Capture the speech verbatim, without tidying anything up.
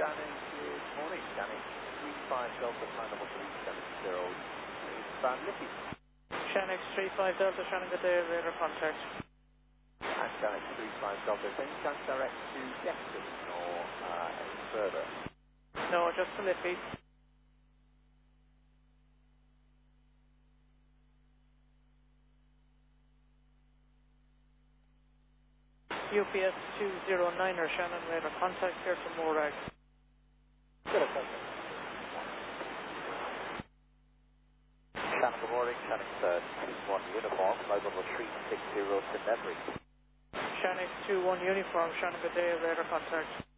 Shannon, good morning. Shannon, three five Delta, flight number three seven zero. It's Van Liffey. Shannon three five Delta, Shannon, good day, radar contact. And Shannon three five Delta, is any chance direct to Destin or uh, any further? No, just to Liffey. U P S two zero niner, Shannon, radar contact here from Morag. Good, okay. Shannon, good morning. Shannon uh, two one uniform, flight number three six zero to Nevry. Shannon two one uniform, Shannon, good day, radar contact.